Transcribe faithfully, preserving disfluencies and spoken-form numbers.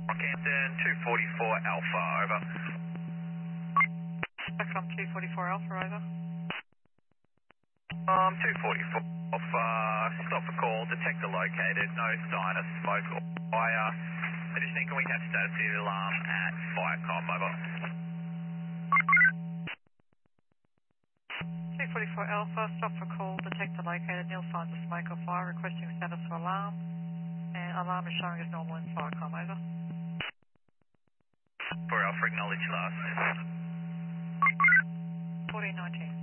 Rockhampton, two forty-four Alpha, over. From two forty-four Alpha, over. Um, two forty-four Alpha, stop for call, detector located, no sign of smoke or fire. Additionally, can we catch status of the alarm at Firecom, over? two forty-four Alpha, stop for call, detector located, nil signs of smoke or fire, requesting status for alarm. And alarm is showing as normal in Firecom, over. For Alpha, acknowledge last. fourteen nineteen.